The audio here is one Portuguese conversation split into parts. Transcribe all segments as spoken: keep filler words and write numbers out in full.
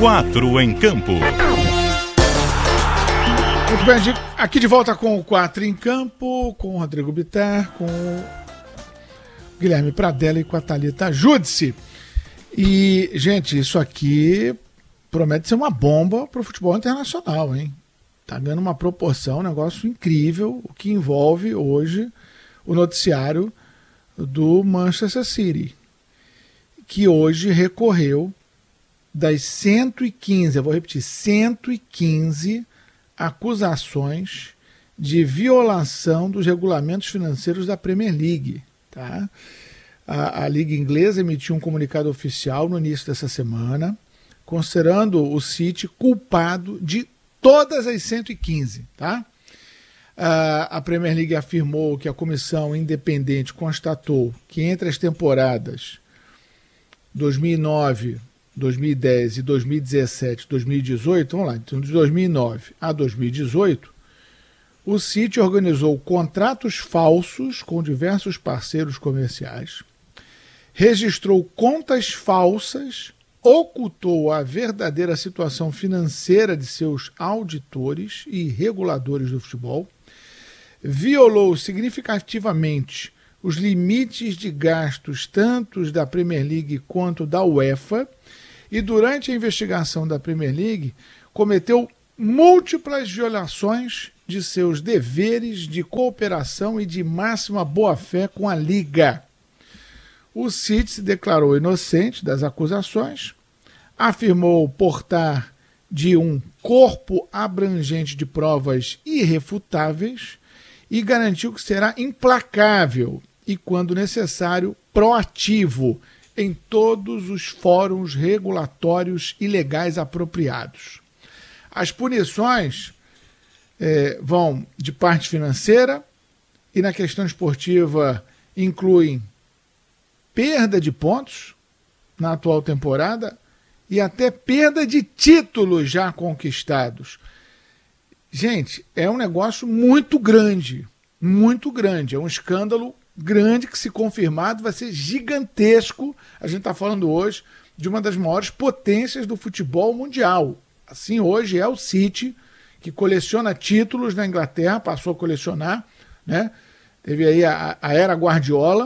Quatro em Campo. Muito bem, aqui de volta com o Quatro em Campo, com o Rodrigo Bittar, com o Guilherme Pradella e com a Thalita Júdice. E, gente, isso aqui promete ser uma bomba para o futebol internacional, hein? Tá ganhando uma proporção, um negócio incrível, o que envolve hoje o noticiário do Manchester City, que hoje recorreu das cento e quinze, eu vou repetir, cento e quinze acusações de violação dos regulamentos financeiros da Premier League. Tá? A, a Liga Inglesa emitiu um comunicado oficial no início dessa semana, considerando o City culpado de todas as cento e quinze. Tá? A, a Premier League afirmou que a comissão independente constatou que entre as temporadas dois mil e nove, dois mil e dez e dois mil e dezessete, dois mil e dezoito, vamos lá, então de dois mil e nove a dois mil e dezoito, o City organizou contratos falsos com diversos parceiros comerciais, registrou contas falsas, ocultou a verdadeira situação financeira de seus auditores e reguladores do futebol, violou significativamente os limites de gastos tanto da Premier League quanto da UEFA, e durante a investigação da Premier League cometeu múltiplas violações de seus deveres de cooperação e de máxima boa-fé com a Liga. O City se declarou inocente das acusações, afirmou portar de um corpo abrangente de provas irrefutáveis e garantiu que será implacável e, quando necessário, proativo em todos os fóruns regulatórios e legais apropriados. As punições eh, vão de parte financeira e, na questão esportiva, incluem perda de pontos na atual temporada e até perda de títulos já conquistados. Gente, é um negócio muito grande, muito grande, é um escândalo grande que, se confirmado, vai ser gigantesco. A gente está falando hoje de uma das maiores potências do futebol mundial. Assim, hoje é o City, que coleciona títulos na Inglaterra, passou a colecionar, né? Teve aí a, a era Guardiola,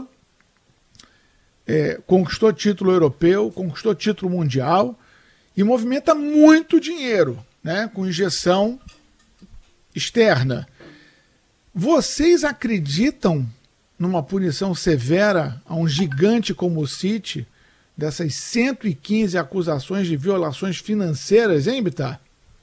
é, conquistou título europeu, conquistou título mundial e movimenta muito dinheiro, né? Com injeção externa. Vocês acreditam numa punição severa a um gigante como o City, dessas cento e quinze acusações de violações financeiras, hein, Bittar?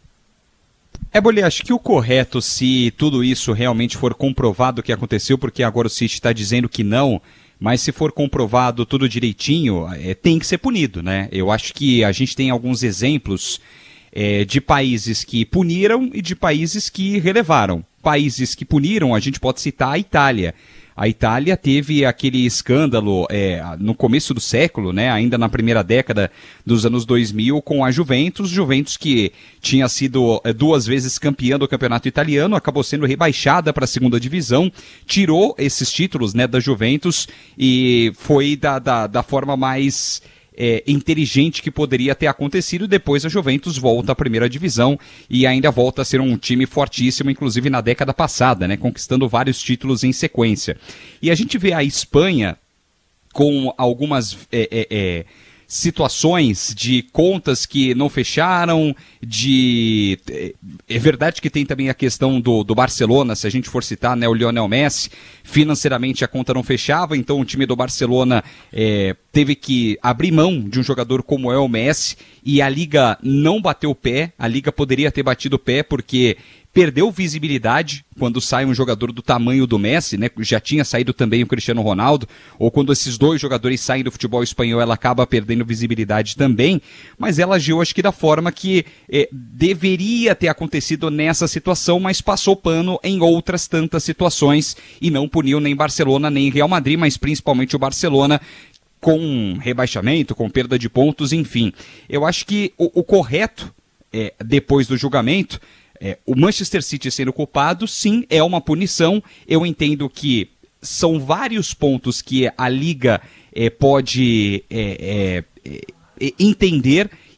É, Bolê, acho que o correto, se tudo isso realmente for comprovado que aconteceu, porque agora o City está dizendo que não, mas se for comprovado tudo direitinho, é, tem que ser punido, né? Eu acho que a gente tem alguns exemplos é, de países que puniram e de países que relevaram. Países que puniram, a gente pode citar a Itália. A Itália teve aquele escândalo é, no começo do século, né, ainda na primeira década dos anos dois mil, com a Juventus. Juventus, que tinha sido é, duas vezes campeã do campeonato italiano, acabou sendo rebaixada para a segunda divisão, tirou esses títulos, né, da Juventus e foi da, da, da forma mais É, inteligente que poderia ter acontecido. Depois a Juventus volta à primeira divisão e ainda volta a ser um time fortíssimo, inclusive na década passada, né, conquistando vários títulos em sequência. E a gente vê a Espanha com algumas é, é, é, situações de contas que não fecharam, de... É verdade que tem também a questão do, do Barcelona, se a gente for citar, né, o Lionel Messi, financeiramente a conta não fechava, então o time do Barcelona é, teve que abrir mão de um jogador como é o Messi, e a Liga não bateu o pé, a Liga poderia ter batido o pé, porque perdeu visibilidade quando sai um jogador do tamanho do Messi, né? Já tinha saído também o Cristiano Ronaldo, ou quando esses dois jogadores saem do futebol espanhol, ela acaba perdendo visibilidade também, mas ela agiu, acho que da forma que eh, deveria ter acontecido nessa situação, mas passou pano em outras tantas situações e não puniu nem Barcelona nem Real Madrid, mas principalmente o Barcelona, com rebaixamento, com perda de pontos, enfim. Eu acho que o, o correto, eh, depois do julgamento, É, o Manchester City sendo culpado, sim, é uma punição. Eu entendo que são vários pontos que a Liga é, pode é, é, é, entender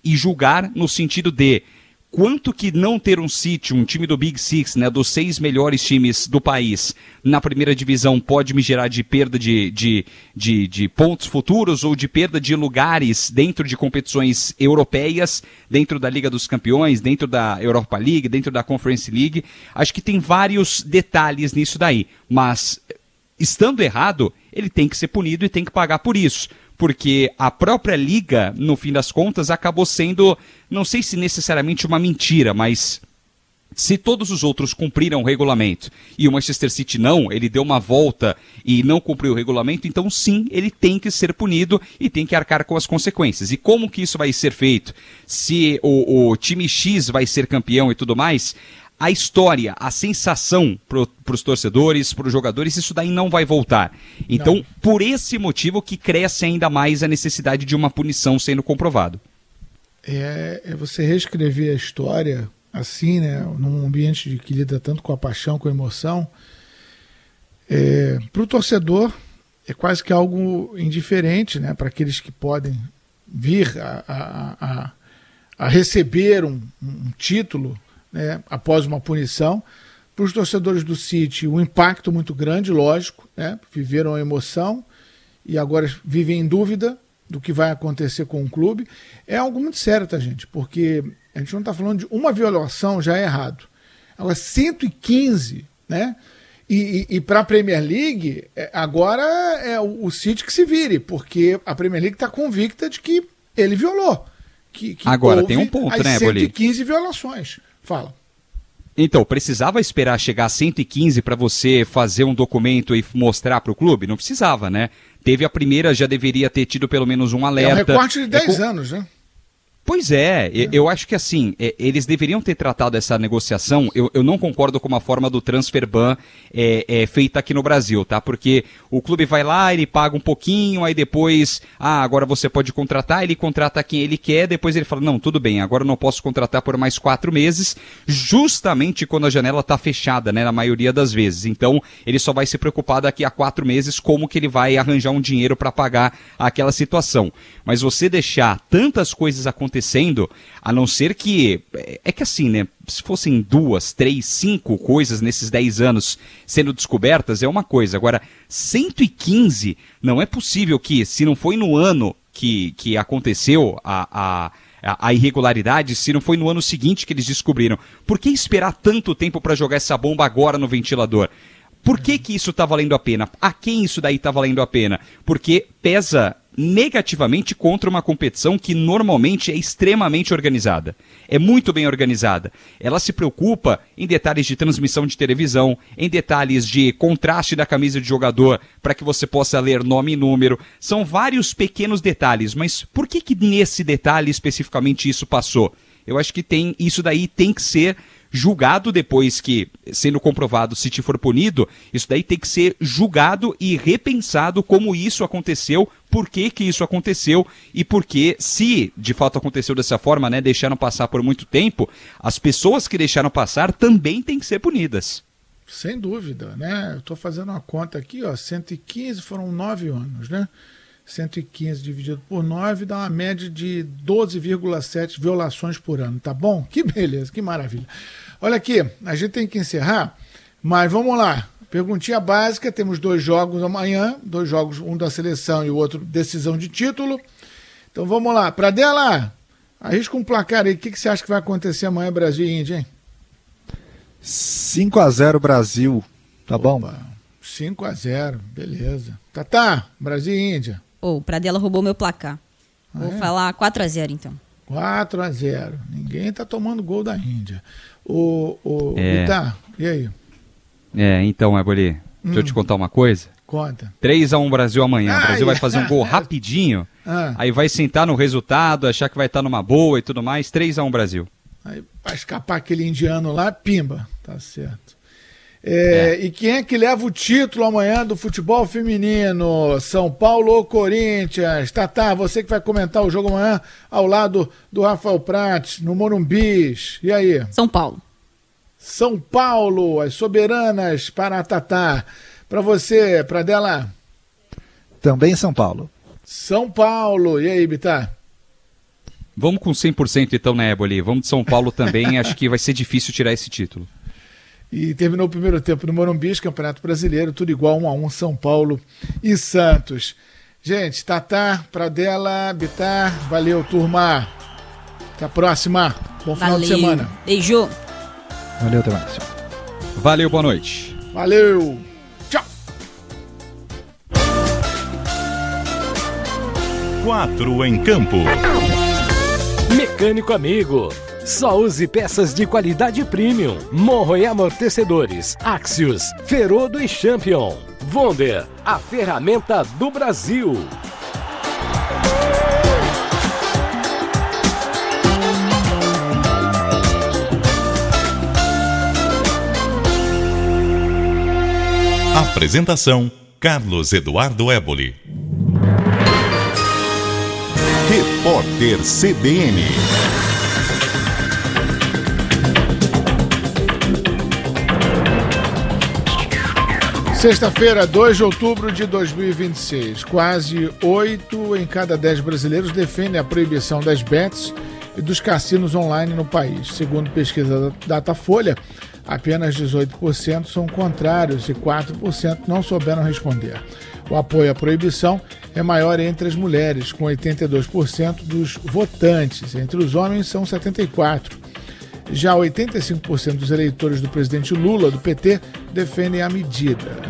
e julgar no sentido de quanto que não ter um City, um time do Big Six, né, dos seis melhores times do país na primeira divisão pode me gerar de perda de, de, de, de pontos futuros ou de perda de lugares dentro de competições europeias, dentro da Liga dos Campeões, dentro da Europa League, dentro da Conference League. Acho que tem vários detalhes nisso daí, mas estando errado, ele tem que ser punido e tem que pagar por isso. Porque a própria Liga, no fim das contas, acabou sendo, não sei se necessariamente uma mentira, mas se todos os outros cumpriram o regulamento e o Manchester City não, ele deu uma volta e não cumpriu o regulamento, então sim, ele tem que ser punido e tem que arcar com as consequências. E como que isso vai ser feito? Se o, o time X vai ser campeão e tudo mais, a história, a sensação para os torcedores, para os jogadores, isso daí não vai voltar. Então, não. Por esse motivo que cresce ainda mais a necessidade de uma punição sendo comprovado. É, é você reescrever a história assim, né, num ambiente de que lida tanto com a paixão, com a emoção. É, para o torcedor é quase que algo indiferente, né, para aqueles que podem vir a, a, a, a receber um, um título, né, após uma punição. Para os torcedores do City, um impacto muito grande, lógico, né, viveram a emoção e agora vivem em dúvida do que vai acontecer com o clube. É algo muito sério, tá, gente? Porque a gente não está falando de uma violação, já é errado. Agora, cento e quinze, né? E, e, e para a Premier League, agora é o, o City que se vire, porque a Premier League está convicta de que ele violou. Que, que agora, tem um ponto, né, Bolinha? cento e quinze violações. Fala. Então, precisava esperar chegar a cento e quinze para você fazer um documento e mostrar para o clube? Não precisava, né? Teve a primeira, já deveria ter tido pelo menos um alerta. É um recorte de dez é com... anos, né? Pois é, é, eu acho que assim, é, eles deveriam ter tratado essa negociação, eu, eu não concordo com a forma do transfer ban é, é, feita aqui no Brasil, tá? Porque o clube vai lá, ele paga um pouquinho, aí depois, ah, agora você pode contratar, ele contrata quem ele quer, depois ele fala, não, tudo bem, agora eu não posso contratar por mais quatro meses, justamente quando a janela tá fechada, né, na maioria das vezes. Então, ele só vai se preocupar daqui a quatro meses como que ele vai arranjar um dinheiro para pagar aquela situação. Mas você deixar tantas coisas acontecendo acontecendo, a não ser que, é que assim, né, se fossem duas, três, cinco coisas nesses dez anos sendo descobertas, é uma coisa. Agora, cento e quinze, não é possível que, se não foi no ano que, que aconteceu a, a, a irregularidade, se não foi no ano seguinte que eles descobriram, por que esperar tanto tempo para jogar essa bomba agora no ventilador? Por que que isso está valendo a pena? A quem isso daí está valendo a pena? Porque pesa negativamente contra uma competição que normalmente é extremamente organizada. É muito bem organizada. Ela se preocupa em detalhes de transmissão de televisão, em detalhes de contraste da camisa de jogador para que você possa ler nome e número. São vários pequenos detalhes, mas por que que nesse detalhe especificamente isso passou? Eu acho que tem, isso daí tem que ser julgado depois que, sendo comprovado, se te for punido, isso daí tem que ser julgado e repensado como isso aconteceu, por que que isso aconteceu e por que, se de fato aconteceu dessa forma, né, deixaram passar por muito tempo, as pessoas que deixaram passar também têm que ser punidas. Sem dúvida, né? Eu estou fazendo uma conta aqui, ó, cento e quinze foram nove anos, né? cento e quinze dividido por nove dá uma média de doze vírgula sete violações por ano, tá bom? Que beleza, que maravilha. Olha aqui, a gente tem que encerrar, mas vamos lá. Perguntinha básica, temos dois jogos amanhã, dois jogos, um da seleção e o outro decisão de título. Então vamos lá. Pradella, arrisca um placar aí, o que, que você acha que vai acontecer amanhã, Brasil e Índia, hein? cinco a zero Brasil, tá Opa, bom? cinco a zero, beleza. Tatá, Brasil e Índia. Oh, o Pradella roubou meu placar. Ah, Vou é? falar quatro a zero, então. quatro a zero. Ninguém tá tomando gol da Índia. O, o é. Itá, e aí? É, então, Eboli, hum. deixa eu te contar uma coisa. Conta. três a um Brasil amanhã. Ai, o Brasil vai fazer um gol ah, rapidinho, ah. aí vai sentar no resultado, achar que vai estar numa boa e tudo mais. três a um Brasil. Aí vai escapar aquele indiano lá, pimba. Tá certo. É, é. E quem é que leva o título amanhã do futebol feminino? São Paulo ou Corinthians? Tatá, você que vai comentar o jogo amanhã ao lado do Rafael Prates, no Morumbi. E aí? São Paulo. São Paulo, as soberanas para a Tatá. Para você, Pradella? Também São Paulo. São Paulo. E aí, Bittar? Vamos com cem por cento então, né, Eboli? Vamos de São Paulo também, acho que vai ser difícil tirar esse título. E terminou o primeiro tempo no Morumbi, Campeonato Brasileiro, tudo igual, um a um, São Paulo e Santos. Gente, Tatá, Pradella, Bittar, valeu, turma. Até a próxima. Bom final Valeu. de semana. Beijo. Valeu, até mais. Valeu, boa noite. Valeu. Tchau. Quatro em campo. Mecânico amigo. Só use peças de qualidade premium. Morro e amortecedores. Axios, Ferodo e Champion. Wonder, a ferramenta do Brasil. Apresentação: Carlos Eduardo Eboli. Repórter C B N. Sexta-feira, dois de outubro de dois mil e vinte e seis. Quase oito em cada dez brasileiros defendem a proibição das bets e dos cassinos online no país. Segundo pesquisa da Datafolha, apenas dezoito por cento são contrários e quatro por cento não souberam responder. O apoio à proibição é maior entre as mulheres, com oitenta e dois por cento dos votantes. Entre os homens, são setenta e quatro por cento. Já oitenta e cinco por cento dos eleitores do presidente Lula, do P T, defendem a medida.